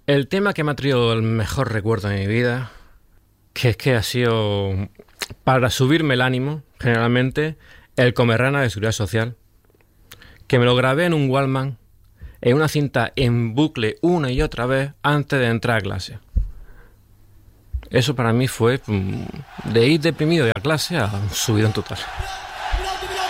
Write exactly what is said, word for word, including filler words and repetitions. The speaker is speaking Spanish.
El tema que me ha traído el mejor recuerdo de mi vida, que es que ha sido, para subirme el ánimo, generalmente, el Comerrana de Seguridad Social, que me lo grabé en un Walkman, en una cinta en bucle una y otra vez antes de entrar a clase. Eso para mí fue de ir deprimido de a clase a un subidón total.